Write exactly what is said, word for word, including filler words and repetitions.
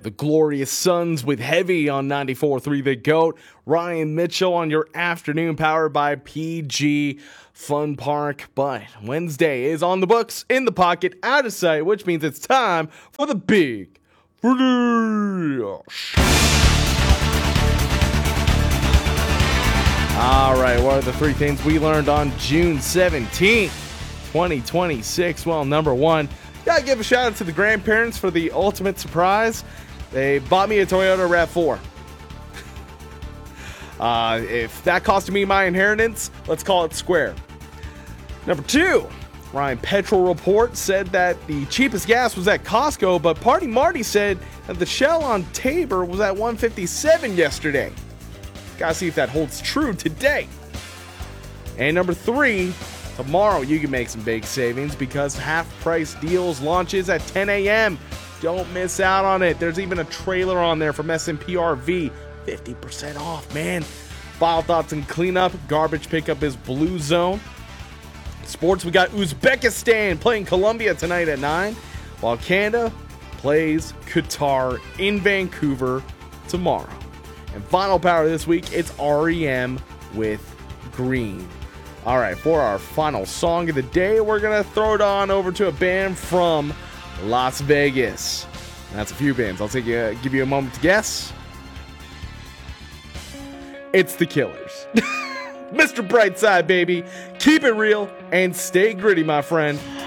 The Glorious Sons with Heavy on ninety-four point three The GOAT. Ryan Mitchell on your afternoon, powered by P G Fun Park. But Wednesday is on the books, in the pocket, out of sight, which means it's time for the big finish. All right, what are the three things we learned on June seventeenth, twenty twenty-six? Well, number one, gotta give a shout out to the grandparents for the ultimate surprise. They bought me a Toyota RAV four. uh, if that cost me my inheritance, let's call it square. Number two, Ryan Petrol Report said that the cheapest gas was at Costco, but Party Marty said that the Shell on Tabor was at one fifty-seven yesterday. Gotta see if that holds true today. And number three, tomorrow you can make some big savings because Half Price Deals launches at ten a.m. Don't miss out on it. There's even a trailer on there from S and P R V. fifty percent off, man. File thoughts and cleanup. Garbage pickup is Blue Zone. Sports, we got Uzbekistan playing Colombia tonight at nine, while Canada plays Qatar in Vancouver tomorrow. And final power this week, it's R E M with Green. All right, for our final song of the day, we're going to throw it on over to a band from Las Vegas. And that's a few bands. I'll take you, give you a moment to guess. It's The Killers. Mister Brightside, baby. Keep it real and stay gritty, my friend.